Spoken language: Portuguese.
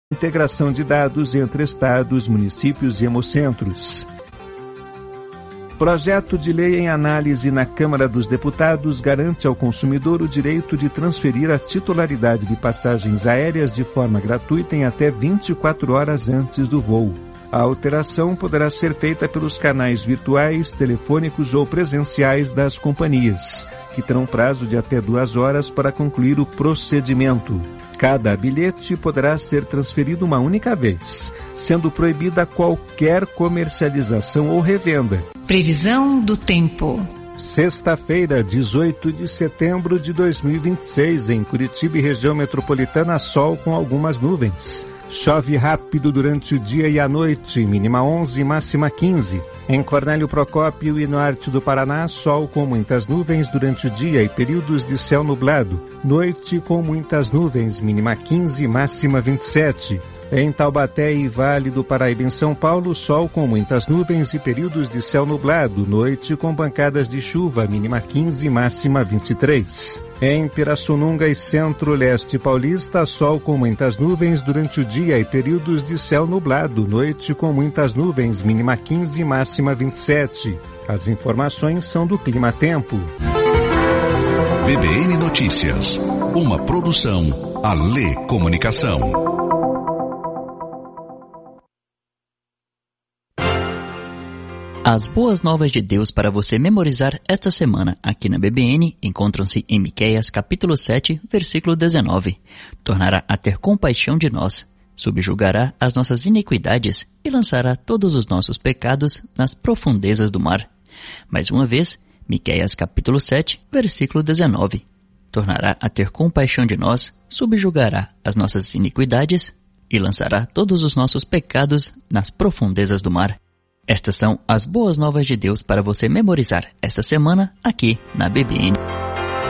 integração de dados entre estados, municípios e hemocentros. Projeto de lei em análise na Câmara dos Deputados garante ao consumidor o direito de transferir a titularidade de passagens aéreas de forma gratuita em até 24 horas antes do voo. A alteração poderá ser feita pelos canais virtuais, telefônicos ou presenciais das companhias, que terão prazo de até 2 horas para concluir o procedimento. Cada bilhete poderá ser transferido uma única vez, sendo proibida qualquer comercialização ou revenda. Previsão do tempo. Sexta-feira, 18 de setembro de 2026, em Curitiba e região metropolitana, sol com algumas nuvens. Chove rápido durante o dia e a noite, mínima 11, máxima 15. Em Cornélio Procópio e norte do Paraná, sol com muitas nuvens durante o dia e períodos de céu nublado. Noite com muitas nuvens, mínima 15, máxima 27. Em Taubaté e Vale do Paraíba, em São Paulo, sol com muitas nuvens e períodos de céu nublado. Noite com pancadas de chuva, mínima 15, máxima 23. Em Pirassununga e Centro-Leste Paulista, sol com muitas nuvens durante o dia e períodos de céu nublado. Noite com muitas nuvens, mínima 15, máxima 27. As informações são do Clima Tempo. BBN Notícias, uma produção Alê Comunicação. As boas novas de Deus para você memorizar esta semana aqui na BBN encontram-se em Miqueias capítulo 7, versículo 19. Tornará a ter compaixão de nós, subjugará as nossas iniquidades e lançará todos os nossos pecados nas profundezas do mar. Mais uma vez, Miqueias capítulo 7, versículo 19. Tornará a ter compaixão de nós, subjugará as nossas iniquidades e lançará todos os nossos pecados nas profundezas do mar. Estas são as boas novas de Deus para você memorizar esta semana aqui na BBN.